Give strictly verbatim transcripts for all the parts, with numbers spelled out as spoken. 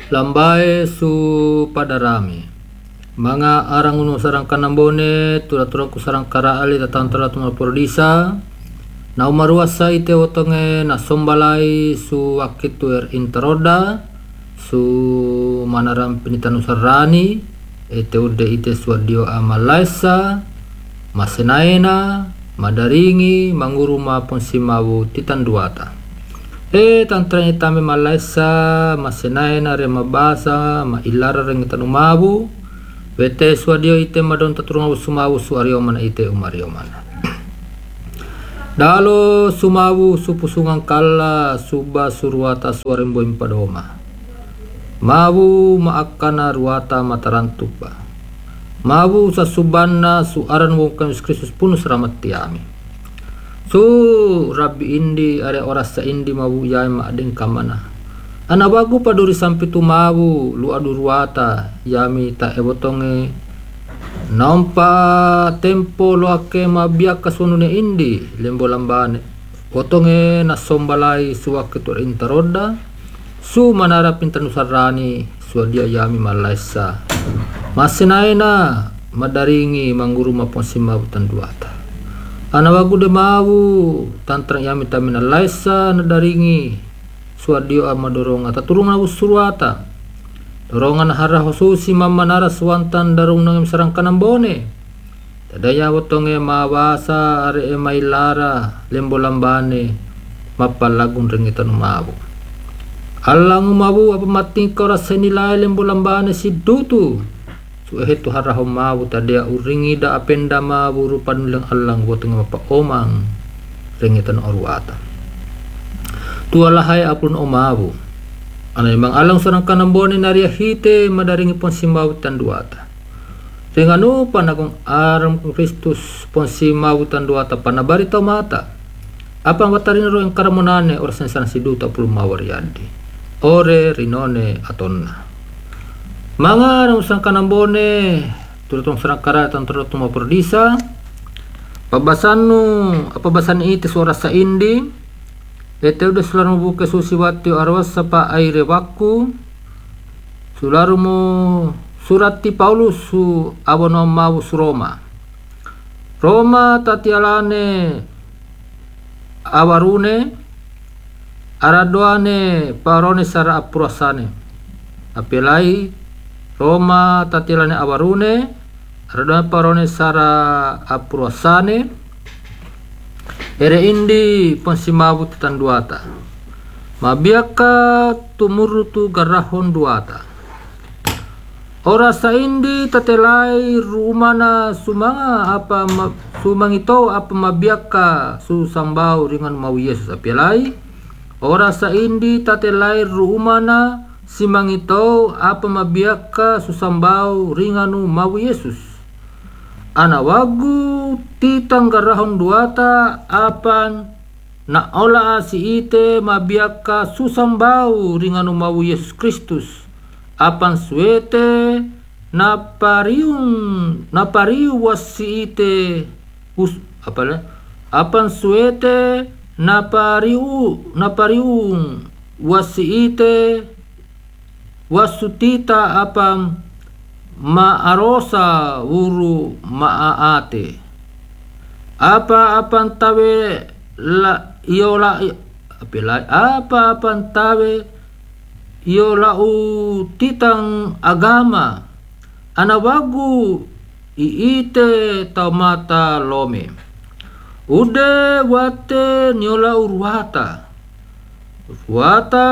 Lambae su padarami. Mga arang uno sarang kanambone, tula-tula ku sarang karaali tatantara tuma pordisa. Na umaruasa ite wotonge na sombalai su wakitu er interoda, su manaram pinitanusarani, ite ude ite suadio amalaisa, masenaena, madaringi, manguruma ponsimawu titanduata. E tantranya tame malaisa, masenaena re mabasa, ma ilara re ngitanumawu, wete suadio ite madon taturungawu sumawu suario mana ite umario mana. Dalo sumawu supusungang kala suba surwata suarembo impadoma. Mawu maakana ruwata matarantupa. Mawu sa subanna su aran wong Kristus punu seramat tiami. Su rabbi indi are oras sa indi mawu yai ma adeng kamana. Anawagu paduri sampitu mawu lu adu ruwata yami ta ebotonge nampa tempo lo ake mabiak kasunune indi lembo lambane otonge na sombalai suwake tur intaroda su manara pintanusarani suadia yami malaisa masinaena madaringi mangguru maposima butanduata anawagu de mawu tantra yami tamina laisa nadaringi suadio amadorong ata turunga usurwata dorongan hara hususi mamanara swantan darung nangem sarang kanambone tadaya wotonge mawasa are e mailara lembo lambane mapalagun rengitan umabu alang umabu apa mating kora senilai lembo lambane si dutu su ehetu hara umabu tadaya uringi da apenda mabu rupan leng alang wotonge mapa omang rengitan orwata tualahai apun umabu ana imang alang sarang kanambone naria hite madaringi ponsimawu tanduata. Dengan panagong aram Kristus ponsimawu tanduata panabari tau mata. Apa matarin ro yang karamonane orasan sana siduta puluh mawariandi. Ore rinone atonna. Mga aram sarang kanambone turutong sarang karatan turutong maperdisa. Pabasanu apa basan ite suara sa indi. Ete udah sularu buke susiwati arwas sapa aire waku sularu mo surati Paulus su abono mau su Roma Roma tatialane awarune aradoane parone sara apurasane apelai Roma tatialane awarune aradoane parone sara apurasane ere indi ponsimawu tanduata mabiaka tumurutu garahon duata ora sa indi tatelai rumana sumanga apa ma, sumangito apa mabiaka susambau ringan mau Yesus apelai ora sa indi tatelai rumana simangito apa mabiaka susambau ringanu mau Yesus anawagu titang garahon duata apan na ola si ite mabiaka susambau ringanu mau Yesus Kristus apan suete na pariung na pariu wasi ite us apa apan suete na pariu na pariung wasi ite wasutita apam maarosa wuru maaate apa apan tawe la iola apelai apa apan tawe iola u titang agama anawagu iite taumata lome ude wate nyola urwata urwata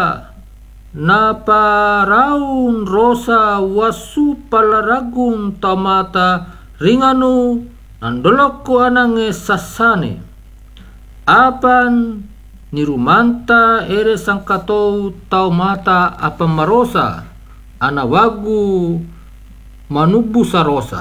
na paraun rosa wasu palaragung tamata ringanu nandolok ko anange sasane apan nirumanta ere sangkatou tau mata apa marosa anawagu manubu sarosa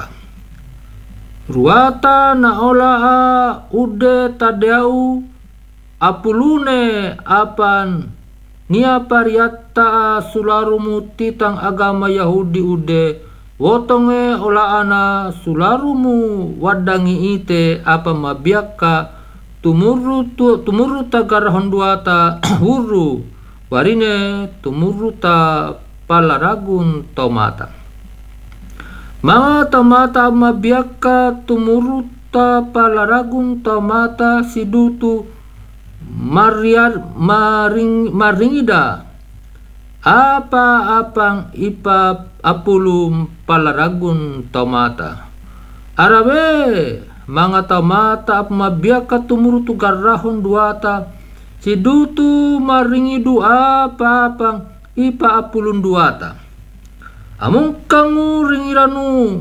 ruata na ola ude tadeau apulune apan nia pariatta sularumu titang agama Yahudi ude wotonge ola ana sularumu wadangi ite apa mabiaka tumuru tu, tumuru tagarahon duata huru warine tumuru ta palaragun tomata. Mga tomata mabiaka tumuruta palaragun tomata sidutu mariar maring maringida apa-apang ipa apulum palaragun tomata. Arabe mga tomata ap mabiaka tumurutu garahon duata sidutu maringidu apa-apang ipa apulun duata. Among kangu ringiranu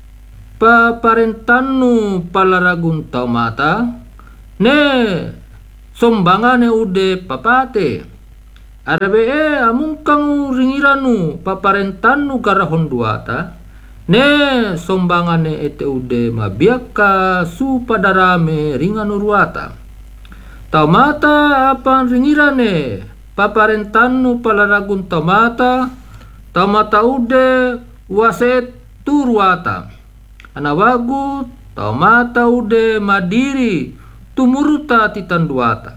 paparentanu palaragun tomata ne sombangane ude papate. Arabe e amung kangu ringiranu paparentanu garahon duata ne sombangane ete ude mabiaka su padarame ringanu ruata. Tomata apan ringirane paparentanu palaragun tomata tomata ude waset turuata. Anawagu tomata ude madiri tumuruta titanduata.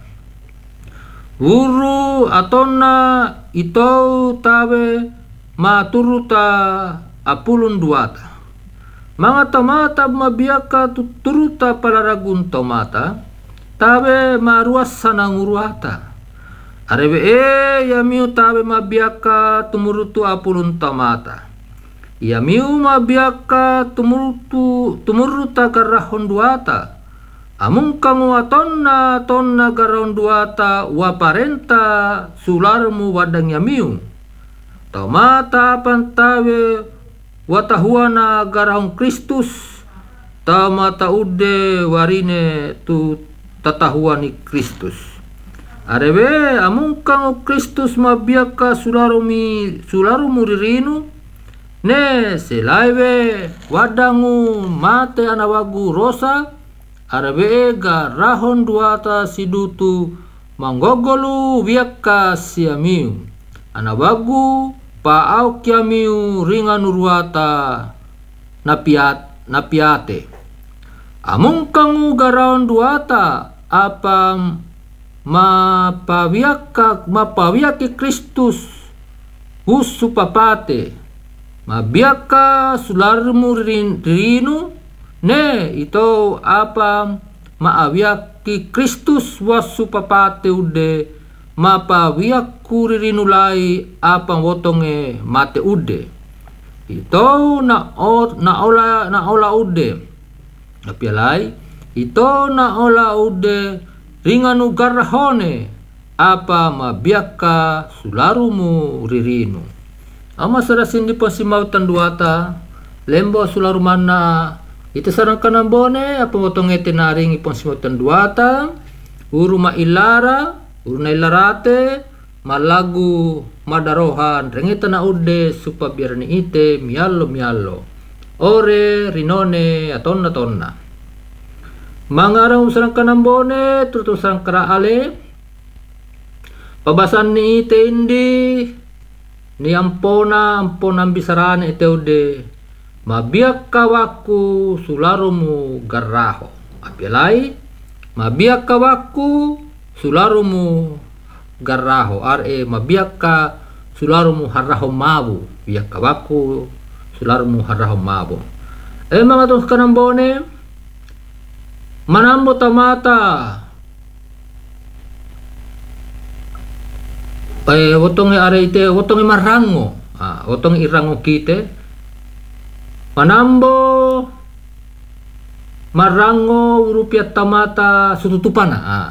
Wuru atona itou tawe maturuta apulun duata. Mga tomata mabiaka tuturuta palaragun tomata tawe maruas sananguruata. Arebe e yamiu tawe mabiaka tumurutu apulun tomata. Yamiu mabiaka tumurutu tumuruta garahon duata. Amung kamu atonna tonna garahon duata waparenta sularmu wadang yamiu. Tomata pantawe watahuana garahon Kristus. Tomata ude warine tu tatahuani Kristus. Arebe amung kangu Kristus mabiaka sularumi sularumu ririnu ne selaiwe wadangu mate anawagu rosa. Arebe garahon duata sidutu manggogolu wiaka siamiu anawagu paau kiamiu ringanu ruata napiat napiate. Amung kangu garahon duata apa mapawiaka mapawiaki Kristus usu papate mabiaka sularmu rinu ne ito apa maawiaki Kristus wasu papate ude mapawiaku rinulai apa wotonge mate ude ito na o, na ola na ola ude apialai ito na ola ude ringanu garahone apa mabiaka sularumu ririnu. Ama sarasin di pasimautan duata lembo sularumana ito sarang kanambone apa motong ete naring ipon simautan duata uru mailara uru nailarate malagu madarohan rengita na ude supa biarani ite miallo miallo ore rinone atonna tonna. Mangarang sarang kanambone tutu sarang karaale pabasan ni ite indi ni ampona ampona bisarane ite ude mabiak kawaku sularumu garaho apialai mabiak kawaku sularumu garaho are mabiak ka sularumu haraho mabu biak kawaku sularumu haraho mabu. Eh mga tos kanambone manambo tamata eh wotonge are ite wotonge marango ah wotonge irango kite manambo marango rupiah tamata sututupana ah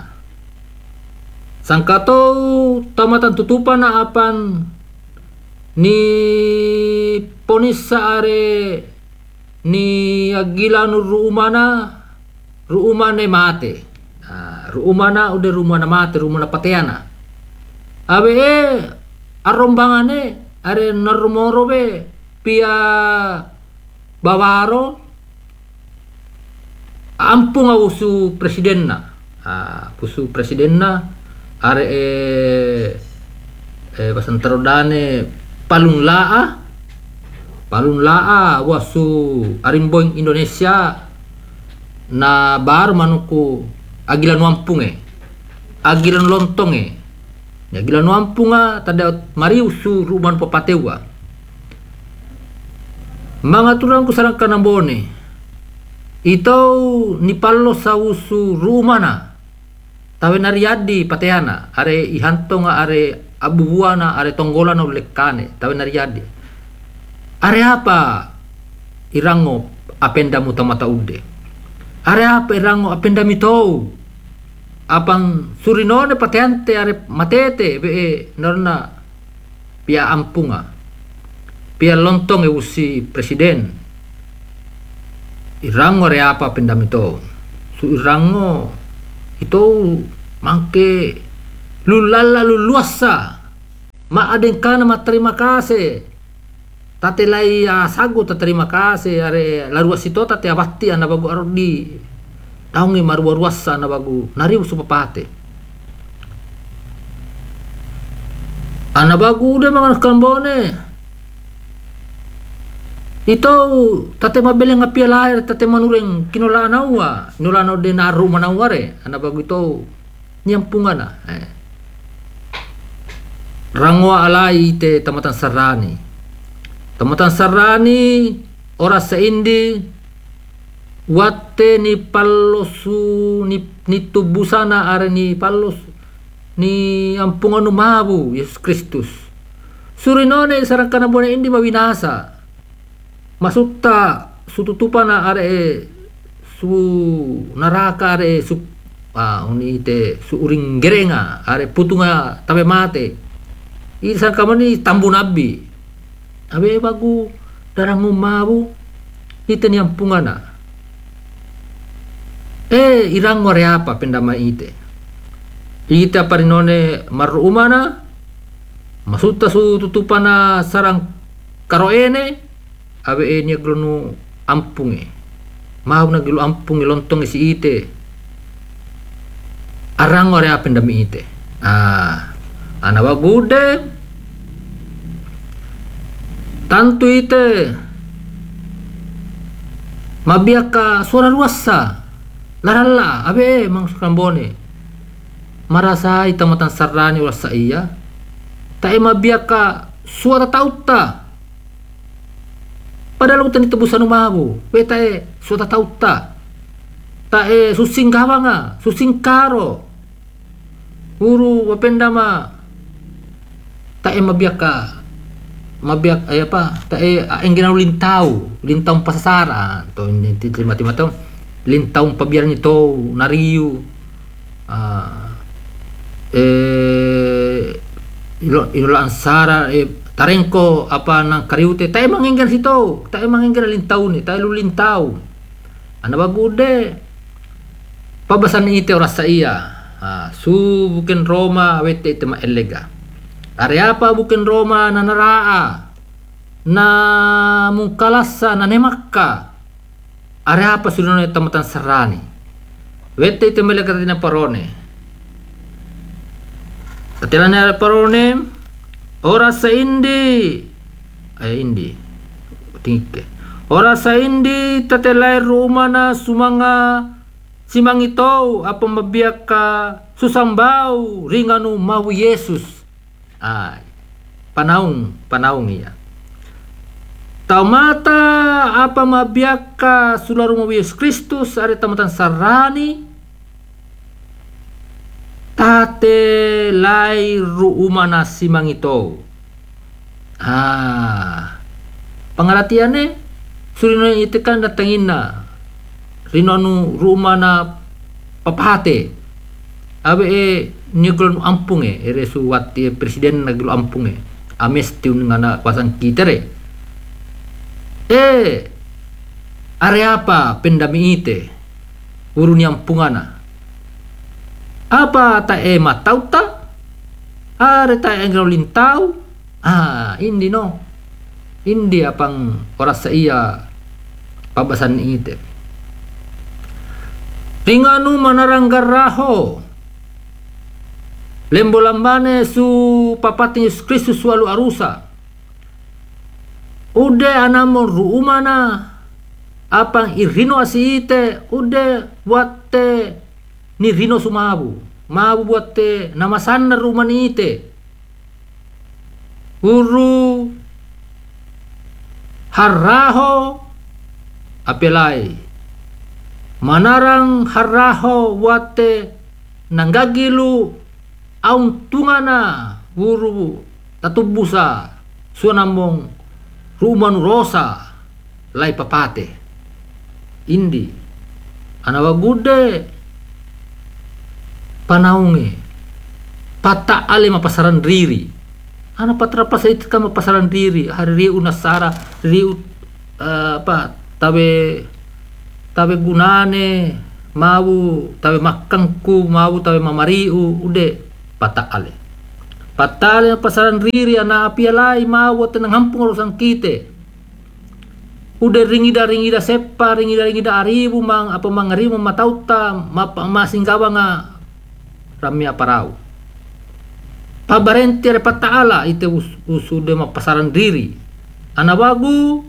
sangkato tamatan tutupana apan ni ponisa are ni agilanu ruumana ruumane mate ah, ruumana udah rumana mate rumana pateana abe e arombangane are narmoro be pia bawaro ampung usu presidenna ah, usu presidenna are e eh basantarodane palung laa palung laa wasu arimboing Indonesia na bar manuku agilan wampunge agilan lontonge Ya gila no ampunga tada mariu su ruman papatewa. Mga turang ko sarang kanambone. Itaw ni pallo sa usu rumana. Tawe nariadi pateana. Are ihanto nga are abubuana are tonggolan o lekane. Tawe nariadi. Are apa irango apenda mu tamata ude. Are apa irango apenda mitou. Apang surinone pateante are matete be norna pia ampunga. Pia lontong e usi presiden. Irango re apa pendam itu. Su irango itu mangke lulala luluasa. Ma aden kana ma terima kasih. Tate lai uh, sagu ta terima kasih are laruas itu tate abati ana bagu arodi. Taungi maru ruasa ana bagu nariu supapate. Ana bagu udah mangan kambone. Ito tate mabele nga pia lahir tate manureng kinolanawa nolano de naru manaware ana bagu ito nyampungana eh. Rangwa alai te tamatan sarani tamatan sarani ora sa indi watte ni pallosu ni, ni tubusana are ni pallos ni ampungan umabu Yesus Kristus surinone sarang kanabone indi mawinasa masukta sututupa na are su naraka are su ah uni te su uring gerenga are putunga tabe mate isa kamani tambu nabi abe bagu darang umabu ite ni ampungana eh irang ore apa pendama ite ite parinone marumana masukta su tutupana sarang karoene abe e nya glonu ampunge mau na glu ampunge lontong si ite arang ore apa ndami ite ah ana bagude tantu ite mabiaka suara ruasa laralla abe mang sukambone marasa itamatan sarrani wala sa iya tae mabiaka suara tauta padahal utan itebusan umabu betae suata tauta tae susing kawanga susing karo guru wapendama tae mabiaka mabiak ay apa tae engginau lintau lintau pasasara to ini lima lima to lintau pabiar nito nariu uh, eh ilo ilo ansara eh tarengko apa nang kariute tae mangenggan sito tae mangenggan lintau ni tae lu lintau ana bagude pabasan ite ora sa iya ah su bukan Roma wete ite ma elega are apa bukan Roma na naraa na mungkalasa na nemakka are apa sudono tamatan sarani wete ite melega tina parone tatilana parone ora sa indi ay indi tingke ora sa indi tatelay rumana sumanga simang ito apa mabiyak ka susambaw ringanu mau Yesus ay panahong panahong iya taumata apa mabiyak ka sularu mau Yesus Kristus are tamatan sarani tate lai ruumana simang ito ah pangalatiane surino itekan datangin na rinonu ruumana papate abe e nyuglon ampunge ere suwati presiden naglo ampunge ames tiun ngana pasang kitere eh are apa pendami ite uruni ampungana apa tae matauta are tae engro lintau ah indi no indi apang oras sa iya pabasan ite ringanu manaranggarraho lembolambane su papati Yesus Kristus walu arusa ude anamon ruumana apang irino asite ude wate ni rino sumabu mabu buat te nama sana rumah ite uru haraho apelai manarang haraho buat te nanggagilu auntungana uru tatubusa suanamong rumah rosa lai papate indi anawagude panaunge pata ale mapasaran riri ana patra pasait ka mapasaran riri hari riu nasara riu uh, apa tabe tabe gunane mau tabe makangku mau tabe mamariu ude pata ale pata ale mapasaran riri ana apialai mau tenang hampung urusan kite udah ringida ringida sepa ringida ringida aribu mang apa mangaribu matauta mapa masingkawa nga ramya parau pabarenti re pataala ite us, usude mapasaran diri anabagu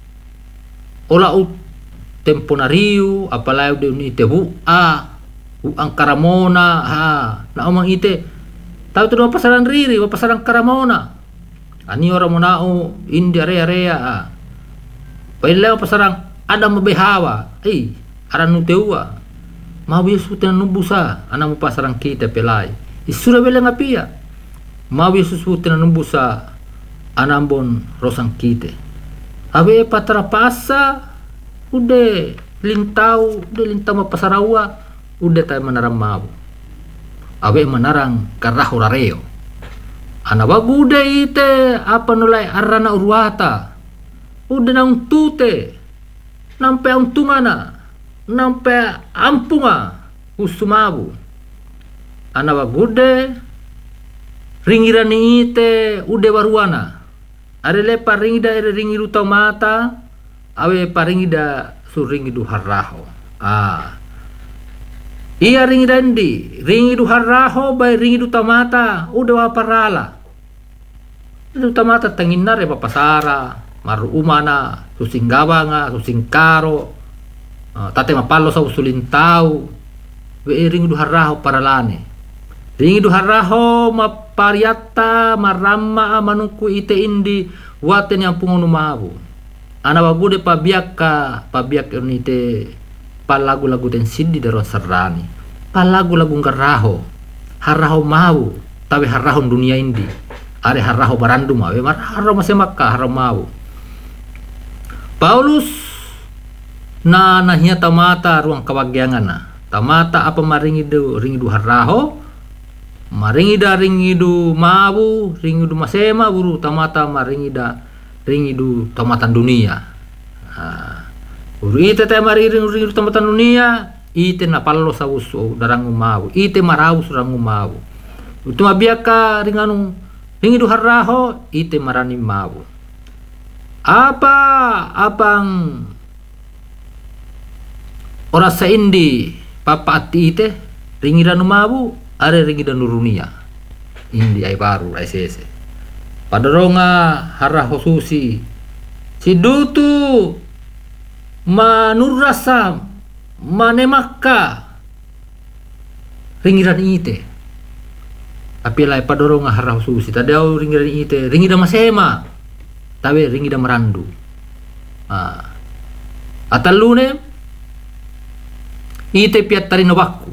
ola u temponariu apalai ude ite bu a u angkaramona ha na omang ite tahu tu mapasaran diri mapasaran karamona ani ora monao india rea rea ha Pailao pasarang ada mabehawa, eh, aranu teua, mau Yesus tenan numbusa, ana mo pasarang kita pelai. Isura bela ngapia, mau Yesus tenan numbusa, anambon rosang kita. Abe patra pasa, ude lintau, ude lintau mapasarawa, ude tayo manarang mau. Abe manarang karaho rareo. Anabagude ite apa nulai arana urwata. Udah nang tute nampe untungana nampe ampunga usumabu anawa gude ringirani ite ude waruana are le paringida ere ringiru mata awe paringida suringidu haraho ah iya ringidandi ringidu haraho bay ringidu mata ude wa parala itu tamata tanginare papasara maru umana susinggawa nga susingkaro uh, tate mapalo sa usulintau we ring duharaho paralane ring duharaho mapariata marama manuku ite indi waten yang pungono mabu ana wagude pabiaka pabiak unite palagu-lagu ten sindi daro serrani palagu-lagu ngaraho haraho mau tawe haraho dunia indi are haraho barandu mawe mar haraho masemaka haraho mau Paulus na nahnya tamata ruang kawagyangan na tamata apa maringidu ringidu haraho maringida ringidu mabu ringidu masema buru tamata maringida ringidu tamatan dunia ha buru ite te maringidu ringidu tamatan dunia ite na pallo sawusu darangu mabu ite marau surangu mabu itu mabiaka ringanu ringidu haraho ite marani mabu apa apang ora sa indi papa ati ite ringira numabu are ringira nurunia indi ay baru ay sese padaronga hara hosusi si dutu manurasa manemaka ringiran ite apilai padaronga hara hosusi tadau ringiran ite ringira masema tawe ringi da merandu ah atalune ite piat tarino wakku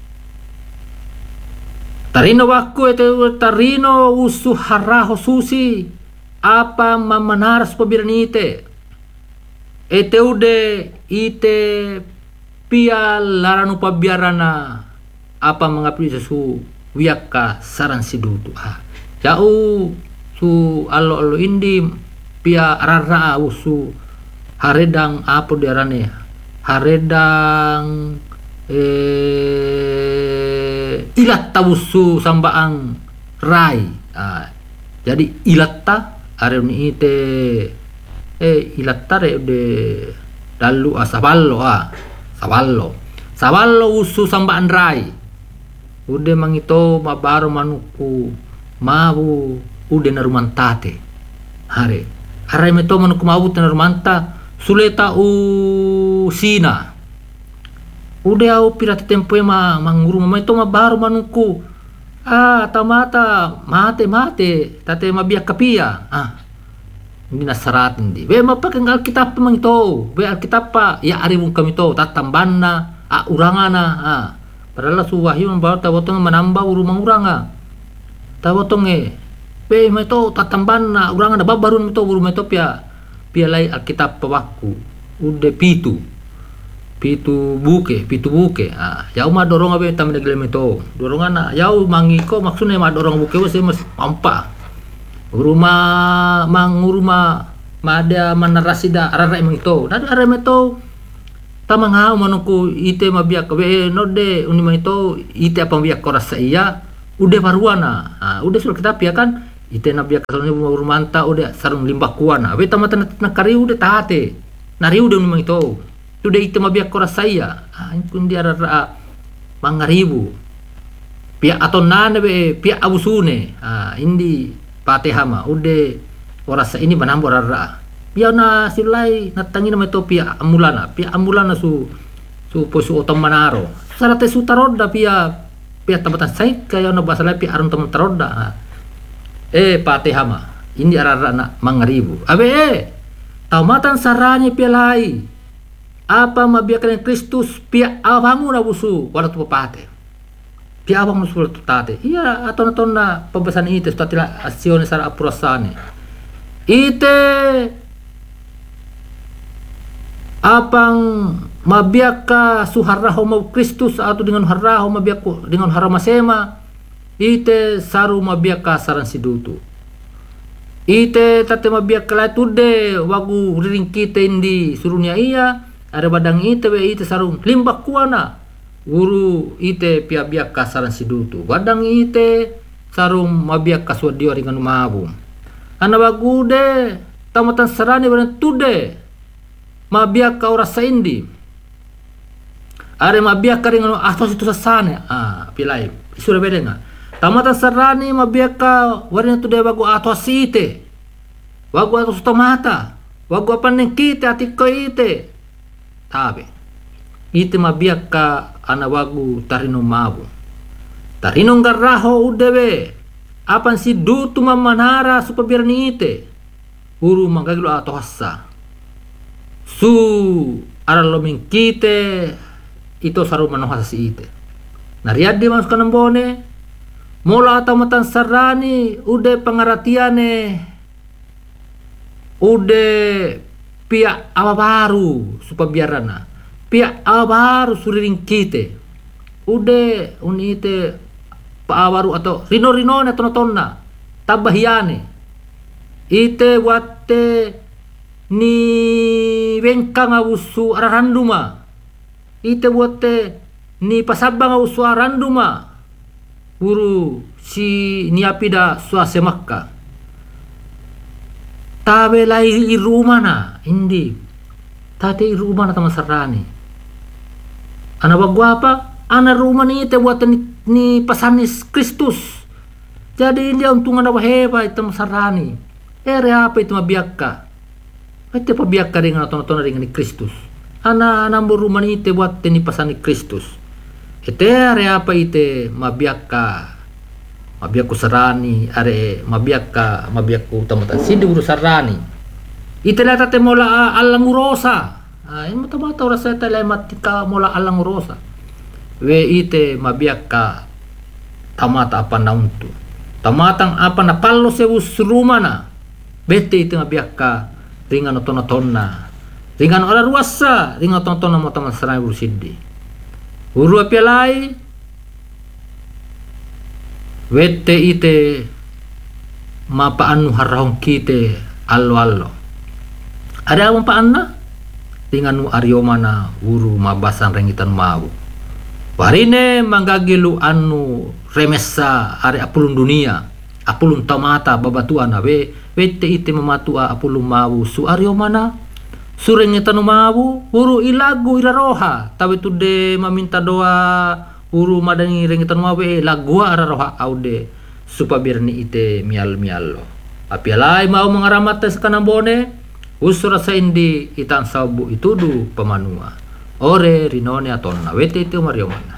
tarino wakku ete tarino usu haraho susi apa mamanaras pabiran ite ete ude ite pia laranu pabiarana apa mengapi sesu wiaka saran sidutu ah jauh su allo allo indi pia rara usu haredang apa diarane haredang eh ilat tawusu sambaang rai ah, jadi ilatta areni ite eh ilatta re de dalu asaballo ah saballo saballo usu sambaan rai ude mangito mabaro manuku mabu ude narumantate hare hare meto manuku mabu narumanta suleta u sina Udah au pirati tempo ma manguru ma itu ma baru manuku. Ah, tamata mate mate tate ma biak kapia. Ah. Hindi nasarat hindi. Be mapakai Alkitab mang ito. Be Alkitab pa ya ari mong kami to tatamban na a urangan na. Ah. Padahal su wahyu ang bawa tawatong manamba uru manguranga. Tawatong eh. Be ma ito tatamban na urangan na babarun ito uru ma ito pia pia lai Alkitab pawaku. Ude pitu. Pitu buke, pitu buke. Ah, yau ma dorong abe tam naglem ito. Dorongan na yau mangiko maksudnya ma dorong buke wase mas pampa. Rumah mang rumah mada manarasida arara emang itu. Nado arara itu tamang hau manuku ite mabiak we node unima itu ite apa biak korasa iya udah paruana. Ah, udah suruh kita pia kan ite nabiak kasalnya rumah anta udah sarung limbah kuana. We tamatan nakari udah tahate. Nari udah unima itu. Udah itu mabiak korasa iya. Ah, kun dia arara mangaribu. Pia atau nane be pia abusune. Ah, indi patehama ude orasa ini banambo rara pia na silai natangi na to pia amulana pia amulana su su posu otom manaro sarate su taroda pia pia tambatan sai kaya na basala pia aron tom taroda eh patehama ini rara na mangaribu abe eh tamatan saranya pia lai apa mabiakan Kristus pia awangu na busu wala tu pate pia abang musul tutate iya atau naton na pembesaran ite statila azione sara aprosane ite apang mabiaka suharraho mau Kristus atau dengan harraho mabiaku dengan haramasema ite saru mabiaka saran sidutu ite tate mabiaka la tude wagu riring kita indi surunya iya ada badang ite we ite saru limbak kuana guru ite pia biak kasaran sidutu wadang ite sarum mabiak kaswadio ringan mabu ana bagude tamatan sarani badan tude mabiak ka ora saindi are mabiak ka ringan asos itu sasane ah pilai sura bedenga tamatan sarani mabiak ka warina tude bagu atos ite wagu atos tomata wagu apan kite atiko ite tabe ite mabiak ka anawagu tarino mabu tarino garraho udewe apan si dutu mamanara supabirani ite uru magagilo ato hassa su araloming kite ito saru manohasa si ite nariadi mas kanambone mola atau matan sarani ude pangaratiane ude pia apa baru supabiarana pia abaru suriring kite ude unite pa abaru atau rino rino na tona tona tabahiane ite wate ni bengkang abusu araranduma ite wate ni pasabang abusu aranduma uru si niapida suasemakka tabe lai irumana indi tate irumana tamasarani ana bagwa apa ana rumah ni te buat ni, ni pasanis Kristus jadi dia untungan apa heba itu masarani ere apa itu mabiakka itu pabiakka dengan atau-atau dengan Kristus ana ana rumah ni te buat ni pasani Kristus ete ere apa ite mabiakka mabiakku sarani are mabiakka mabiakku tamatan sindi uru sarani ite lata te mola alang urosa ah ini mata-mata rasa tele matika mola alang rosa we ite mabiaka tamata apa nauntu tamatang apa na pallo seus rumana bete ite mabiaka ringan otona-tona ringan ora ruasa ringan otona mo taman sarai urusidi uru apialai wete ite mapaanu harahong kite allo-allo ada apa paan na tinganu ariomana uru mabasan rengitan mau warine manggagilu anu remesa are apulun dunia apulun tamata babatuana we wete ite mamatua apulun mau su ariomana su rengitan mau uru ilagu iraroha tawe tude maminta doa uru madani rengitan mau we lagua araroha aude supabirni ite mial miallo apialai mau mengaramata sekanambone usura sa indi itan sabu itudu pamanua ore rinone atonna wete itu mario mana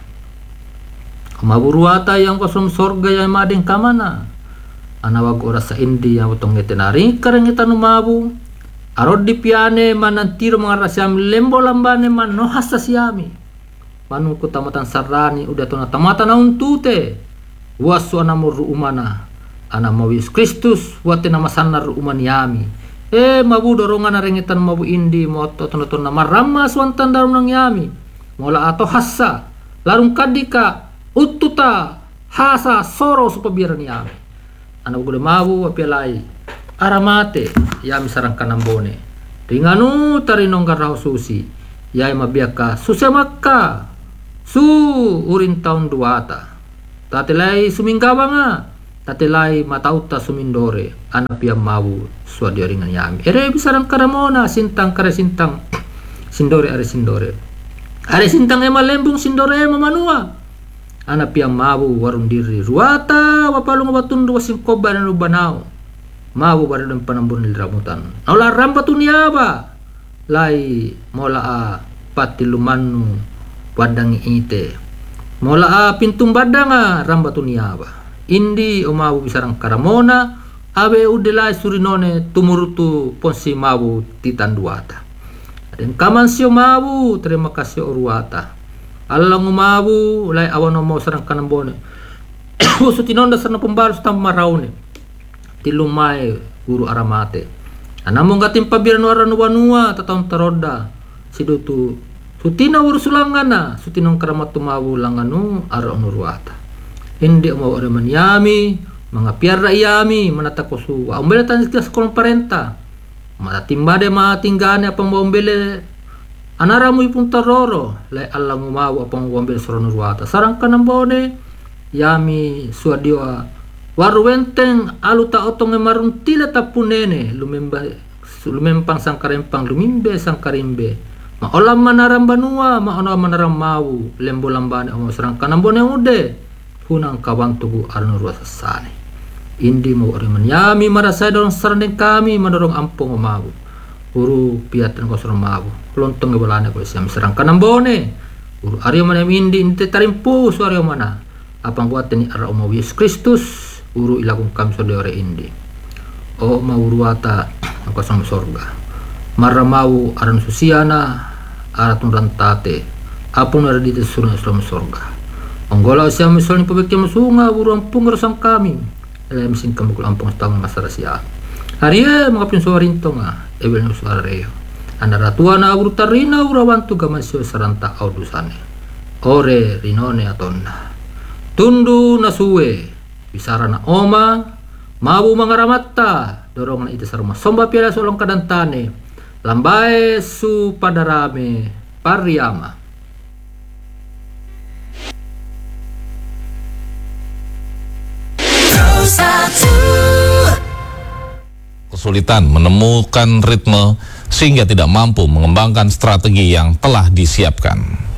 maburuata yang kosong sorga yang madeng kamana anawag oras sa indi yang utong ngetenari kareng itanu mabu arod di piane manantiro mga rasyam lembo lambane man no hasa siyami manu ko tamatan sarani udah to na tamatan na untute wasu anamur umana anamawis Kristus wate na masanar uman yami eh mabu dorongan na rengitan mabu indi mo to to na marama swantan darum nang yami mola ato hasa larung kadika ututa hasa soro supabiran yami ana ugo mabu apialai aramate yami sarang kanambone ringanu tarinong garaw susi yai mabiaka susemakka su urin taun duata tatelai suminggawa nga tatelai matauta sumindore anak pia mabu suadio ringan yami ere bisarang karamona sintang kare sintang sindore are sindore are sintang ema lembung sindore ema manua anak pia mabu warung diri ruata wapalung watundu wasing koba dan ubanao mabu badan panambun liramutan ola rambatu niaba lai mola a patilumanu wadangi ite mola a pintum badanga rambatu niaba indi o mabu bisarang karamona abe udelai surinone tumurutu ponsi mabu titan duata dan kaman sio mabu terima kasih oruata Allah ngumabu lai awano mau sarang kanambone sutinonda sarang pembaru stam maraune tilumai guru aramate anamong gatim pabiran waran wanua tataun taroda sidutu sutina urusulangana sutinong karamatu mabu langanu ara onuruata hindi mo ore manyami mga piara iyami manatakosu umbele tan sa kolong parenta matatimbade matinggane apang umbele anara mo ipun taroro lai Allah ngumawu apang umbele soron ruata sarang kanambone yami suadioa waruwenteng aluta otong marun tila tapunene lumemba lumempang sangkarempang lumimbe sangkarimbe maolam manaram banua maolam manaram mawu lembo lambane o sarang kanambone ude hunang kawan tugu arno ruasa sane indi mo ore manyami marasay dorong sarandeng kami madorong ampong umabu uru piatan ko sarang mabu lontong ibalane ko siyam sarang kanambone uru aryo mana indi inte tarimpu su aryo mana apang buat ni ara umawis Kristus uru ilagong kami so ore indi o mauruata ang kosong sorga maramawu aran susiana aratun rantate apong nara dito surna sa sorga Anggola siya misal ni pabekya masunga burang pungrasang kami alam sing kamukul ampong tawang masara siya hariya mga pinsuarinto nga ebel ng suareo anaratua na aburutarina urawan tu gaman siya saranta audusane ore rinone atonna tundu na suwe bisara na oma mabu mga ramatta dorong na ito sa rumah somba pila solong kadantane lambae su padarame pariyama. Kesulitan menemukan ritme sehingga tidak mampu mengembangkan strategi yang telah disiapkan.